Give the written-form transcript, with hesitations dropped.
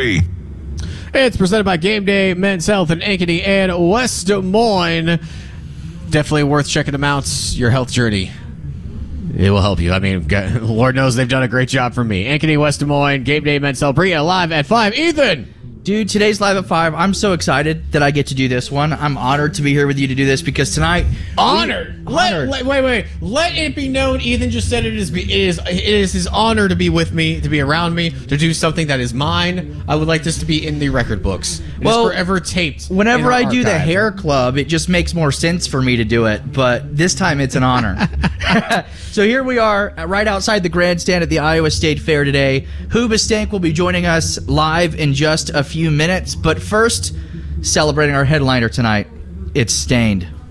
3. It's presented by Game Day, Men's Health in Ankeny and West Des Moines. Definitely worth checking them out. Your health journey. It will help you. I mean, Lord knows they've done a great job for me. Ankeny, West Des Moines, Game Day, Men's Health. Bring it live at 5. Ethan! Dude, today's live at 5. I'm so excited that I get to do this one. I'm honored to be here with you to do this because tonight... Honored? Wait. Let it be known, Ethan just said it is his honor to be with me, to be around me, to do something that is mine. I would like this to be in the record books. It is forever taped. Whenever I do the archive. hair club, it just makes more sense for me to do it, but this time it's an honor. So here we are, right outside the grandstand at the Iowa State Fair today. Hoobastank will be joining us live in just a few minutes, but first, celebrating our headliner tonight, it's Stained.